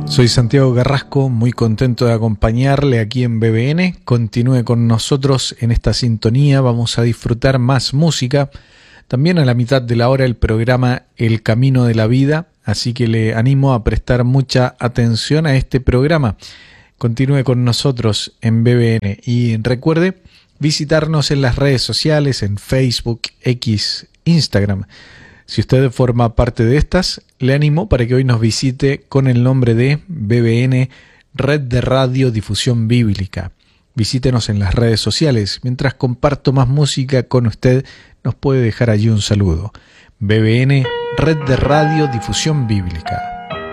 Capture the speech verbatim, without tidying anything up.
Soy Santiago Carrasco, muy contento de acompañarle aquí en B B N. Continúe con nosotros en esta sintonía, vamos a disfrutar más música. También a la mitad de la hora el programa El Camino de la Vida, así que le animo a prestar mucha atención a este programa. Continúe con nosotros en B B N y recuerde visitarnos en las redes sociales, en Facebook, X, Instagram. Si usted forma parte de estas, le animo para que hoy nos visite con el nombre de B B N, Red de Radio Difusión Bíblica. Visítenos en las redes sociales. Mientras comparto más música con usted, nos puede dejar allí un saludo. B B N, Red de Radio Difusión Bíblica.